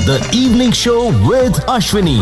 The Evening Show with Ashwini.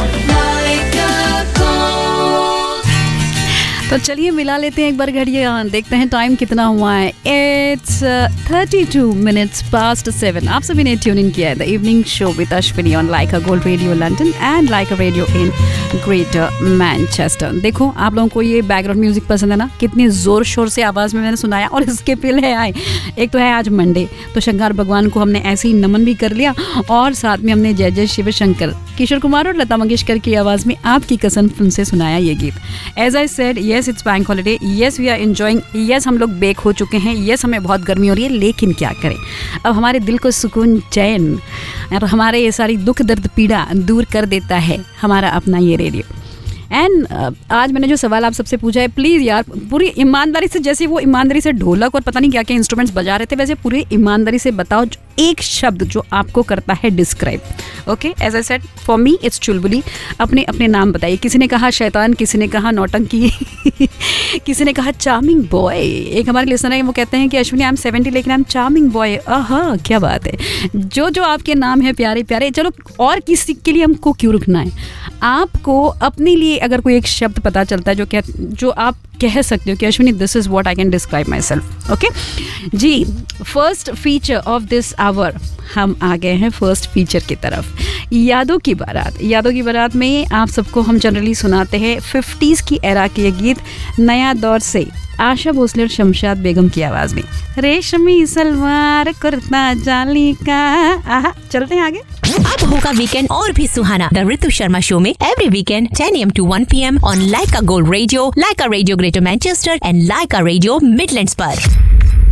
तो चलिए मिला लेते हैं एक बार घड़ियाँ, देखते हैं टाइम कितना हुआ है। It's 32 minutes past 7। आप सभी ने ट्यून इन किया है the evening show with Ashwini on Lyca gold radio London and Lyca radio in greater Manchester. देखो आप लोगों को ये बैकग्राउंड म्यूजिक पसंद है ना, कितनी जोर शोर से आवाज़ में मैंने सुनाया। और इसके पहले आए, एक तो है आज मंडे, तो शंकर भगवान को हमने ऐसे ही नमन भी कर लिया, और साथ में हमने जय जय शिव शंकर, किशोर कुमार और लता मंगेशकर की आवाज़ में आपकी कसम फिल्म से सुनाया ये गीत। As I said, yes it's bank holiday, yes we are enjoying, yes हम लोग बेक हो चुके हैं, यस हमें बहुत गर्मी हो रही है, लेकिन क्या करें, अब हमारे दिल को सुकून, चैन और हमारे ये सारी दुख दर्द पीड़ा दूर कर देता है हमारा अपना ये रेडियो। एंड आज मैंने जो सवाल आप सबसे पूछा है, प्लीज़ यार पूरी ईमानदारी से, जैसे वो ईमानदारी से ढोलक और पता नहीं क्या क्या इंस्ट्रूमेंट्स बजा रहे थे, वैसे पूरी ईमानदारी से बताओ एक शब्द जो आपको करता है describe. Okay, as I said for me it's चुलबुली। अपने अपने नाम बताइए। किसी ने कहा शैतान, किसी ने कहा नौटंकी किसी ने कहा चार्मिंग बॉय। एक हमारे लिसनर है, वो कहते हैं कि अश्विनी आई एम 70 लेकिन आई एम चार्मिंग बॉय। हाँ, क्या बात है। जो आपके नाम है प्यारे प्यारे, चलो और किसी के लिए हमको क्यों रुकना है। आपको अपने लिए अगर कोई एक शब्द पता चलता है जो आप कह सकते हो कि Ashwini this is what I can describe my self. Okay ji, first feature of this our, हम आ गए हैं फर्स्ट फीचर की तरफ। यादों की बारात। यादों की बारात में आप सबको हम जनरली सुनाते हैं 50s की एरा के ये गीत, नया दौर से आशा भोसले और शमशाद बेगम की आवाज़ में। रेशमी सलवार कुर्ता जाली का। आहा, चलते हैं आगे। अब होगा वीकेंड और भी सुहाना द ऋतु शर्मा शो में every weekend 10 AM to 1 PM on Lyca gold radio, Lyca radio greater Manchester and Lyca radio Midlands पर।